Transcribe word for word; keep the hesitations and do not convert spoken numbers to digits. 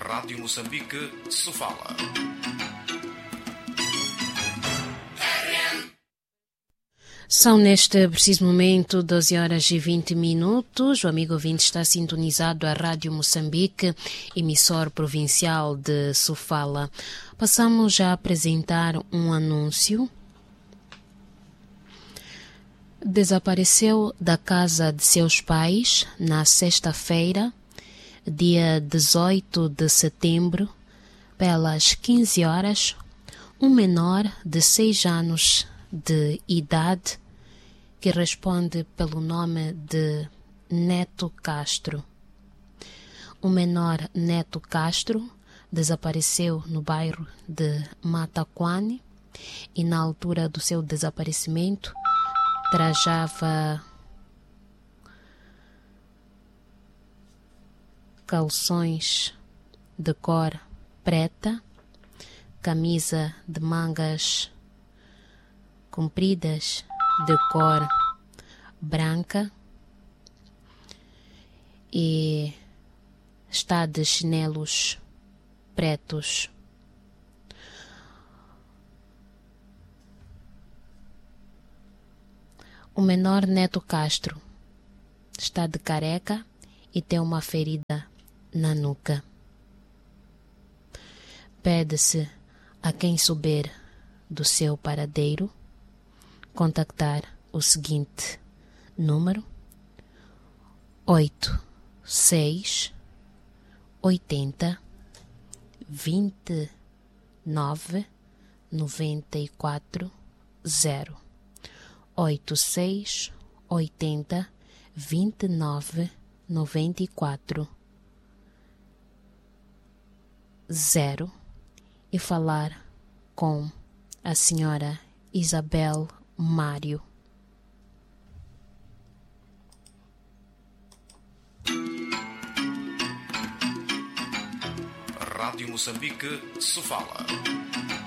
Rádio Moçambique, Sofala. São neste preciso momento doze horas e vinte minutos. O amigo ouvinte está sintonizado à Rádio Moçambique, emissor provincial de Sofala. Passamos a apresentar um anúncio. Desapareceu da casa de seus pais na sexta-feira, dia dezoito de setembro, pelas quinze horas, um menor de seis anos de idade que responde pelo nome de Neto Castro. O menor Neto Castro desapareceu no bairro de Mataquane e, na altura do seu desaparecimento, trajava calções de cor preta, camisa de mangas compridas de cor branca e está de chinelos pretos. O menor Neto Castro está de careca e tem uma ferida na nuca. Pede-se a quem souber do seu paradeiro contactar o seguinte número: oito seis oitenta vinte e nove noventa e quatro zero. oito seis oitenta vinte e nove noventa e quatro zero e falar com a senhora Isabel Mário. Rádio Moçambique, Sofala.